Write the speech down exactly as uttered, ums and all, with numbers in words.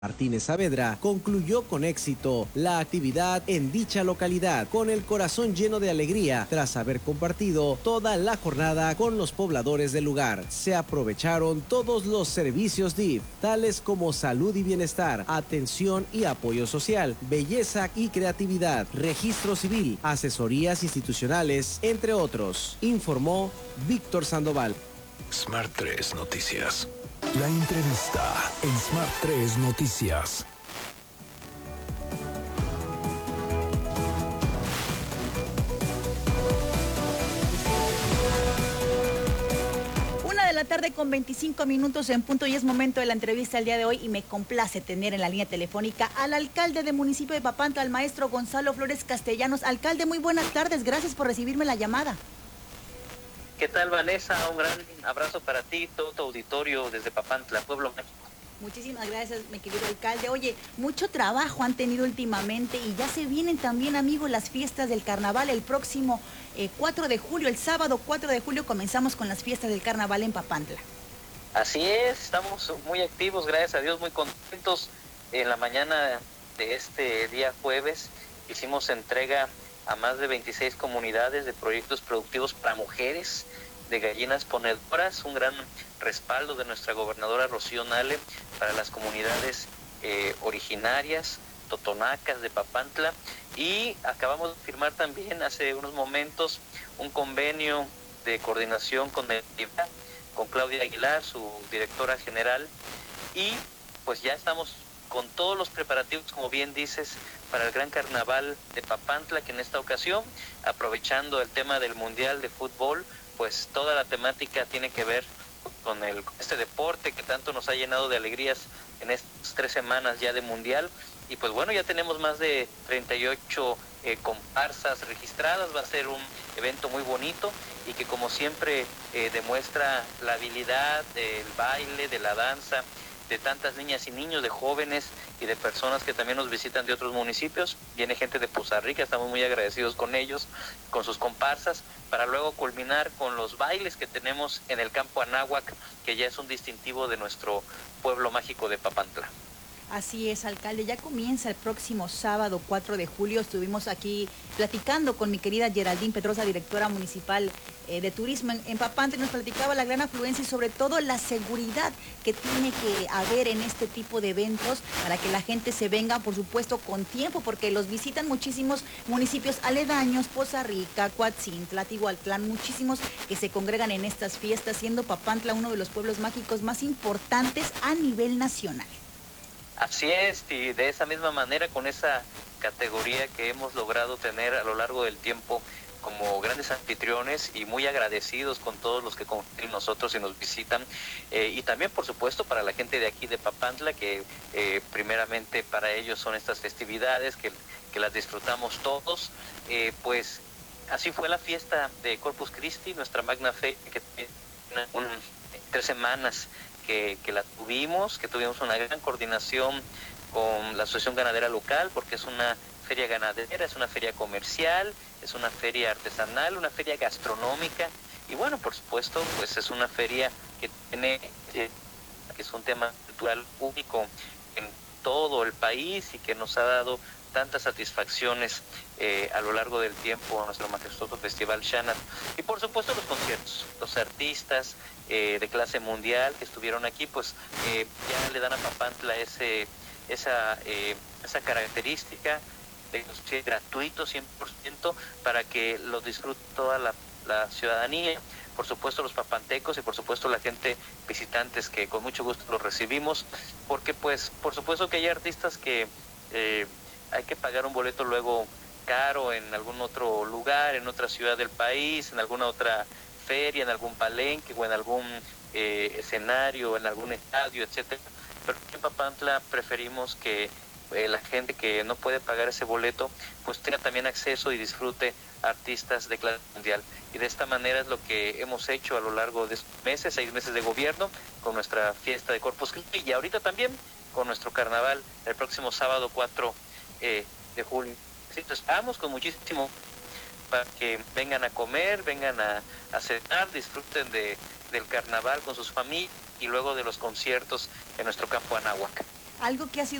Martínez Saavedra concluyó con éxito la actividad en dicha localidad, con el corazón lleno de alegría tras haber compartido toda la jornada con los pobladores del lugar. Se aprovecharon todos los servicios D I F, tales como salud y bienestar, atención y apoyo social, belleza y creatividad, registro civil, asesorías institucionales, entre otros, informó Víctor Sandoval. Smart tres Noticias. La entrevista en Smart tres Noticias. Una de la tarde con veinticinco minutos en punto y es momento de la entrevista el día de hoy y me complace tener en la línea telefónica al alcalde del municipio de Papantla, al maestro Gonzalo Flores Castellanos. Alcalde, muy buenas tardes, gracias por recibirme la llamada. ¿Qué tal, Vanessa? Un gran abrazo para ti, todo tu auditorio desde Papantla, Pueblo Mágico. Muchísimas gracias, mi querido alcalde. Oye, mucho trabajo han tenido últimamente y ya se vienen también, amigos, las fiestas del carnaval el próximo eh, cuatro de julio, el sábado cuatro de julio comenzamos con las fiestas del carnaval en Papantla. Así es, estamos muy activos, gracias a Dios, muy contentos. En la mañana de este día jueves hicimos entrega a más de veintiséis comunidades de proyectos productivos para mujeres, de gallinas ponedoras, un gran respaldo de nuestra gobernadora Rocío Nale para las comunidades eh, originarias, totonacas de Papantla, y acabamos de firmar también hace unos momentos un convenio de coordinación con el con Claudia Aguilar, su directora general, y pues ya estamos con todos los preparativos, como bien dices, para el gran carnaval de Papantla, que en esta ocasión, aprovechando el tema del Mundial de Fútbol, pues toda la temática tiene que ver con el, este deporte que tanto nos ha llenado de alegrías en estas tres semanas ya de Mundial. Y pues bueno, ya tenemos más de treinta y ocho eh, comparsas registradas, va a ser un evento muy bonito y que como siempre eh, demuestra la habilidad del baile, de la danza, de tantas niñas y niños, de jóvenes y de personas que también nos visitan de otros municipios. Viene gente de Poza Rica, estamos muy agradecidos con ellos, con sus comparsas, para luego culminar con los bailes que tenemos en el campo Anáhuac, que ya es un distintivo de nuestro pueblo mágico de Papantla. Así es, alcalde, ya comienza el próximo sábado cuatro de julio. Estuvimos aquí platicando con mi querida Geraldine Pedrosa, directora municipal eh, de turismo en, en Papantla, y nos platicaba la gran afluencia y sobre todo la seguridad que tiene que haber en este tipo de eventos para que la gente se venga, por supuesto, con tiempo, porque los visitan muchísimos municipios aledaños, Poza Rica, Coatzintla, Tihuatlán, muchísimos que se congregan en estas fiestas, siendo Papantla uno de los pueblos mágicos más importantes a nivel nacional. Así es, y de esa misma manera, con esa categoría que hemos logrado tener a lo largo del tiempo como grandes anfitriones y muy agradecidos con todos los que confían en nosotros y nos visitan, eh, y también por supuesto para la gente de aquí de Papantla, que eh, primeramente para ellos son estas festividades, que, que las disfrutamos todos, eh, pues así fue la fiesta de Corpus Christi, nuestra Magna Fe, que tiene un, tres semanas Que, que la tuvimos, que tuvimos una gran coordinación con la Asociación Ganadera Local, porque es una feria ganadera, es una feria comercial, es una feria artesanal, una feria gastronómica, y bueno, por supuesto, pues es una feria que tiene, eh, que es un tema cultural único en todo el país y que nos ha dado tantas satisfacciones eh, a lo largo del tiempo, nuestro majestuoso Festival Xanat. Y por supuesto los conciertos, los artistas eh, de clase mundial que estuvieron aquí, pues eh, ya le dan a Papantla ese, esa, eh, esa característica de ser gratuito cien por ciento para que lo disfrute toda la, la ciudadanía. Por supuesto los papantecos y por supuesto la gente visitantes, que con mucho gusto los recibimos, porque pues por supuesto que hay artistas que eh, hay que pagar un boleto luego caro en algún otro lugar, en otra ciudad del país, en alguna otra feria, en algún palenque o en algún eh, escenario, en algún estadio, etcétera. Pero en Papantla preferimos que eh, la gente que no puede pagar ese boleto pues tenga también acceso y disfrute a artistas de clase mundial. Y de esta manera es lo que hemos hecho a lo largo de estos meses, seis meses de gobierno, con nuestra fiesta de Corpus Christi y ahorita también con nuestro carnaval el próximo sábado cuatro Eh, de julio. Entonces, vamos con muchísimo para que vengan a comer, vengan a, a cenar, disfruten de, del carnaval con sus familias y luego de los conciertos en nuestro campo Anáhuac. algo que ha sido